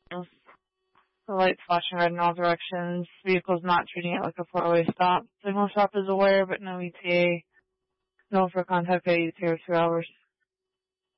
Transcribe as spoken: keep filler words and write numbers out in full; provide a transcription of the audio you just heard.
The lights flashing red in all directions. Vehicles not treating it like a four-way stop. Signal shop is aware, but no E T A. No for contact at E T A or two hours.